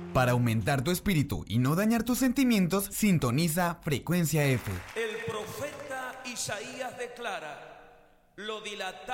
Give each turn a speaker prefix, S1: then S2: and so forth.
S1: Para aumentar tu espíritu y no dañar tus sentimientos, sintoniza Frecuencia F.
S2: El profeta Isaías declara: lo dilatado